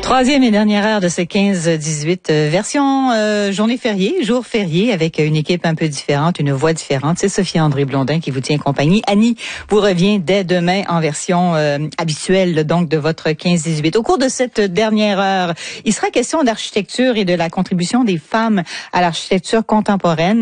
Troisième et dernière heure de ce 15-18, version journée fériée, jour férié, avec une équipe un peu différente, une voix différente. C'est Sophie-André Blondin qui vous tient compagnie. Annie vous revient dès demain en version habituelle donc de votre 15-18. Au cours de cette dernière heure, il sera question d'architecture et de la contribution des femmes à l'architecture contemporaine.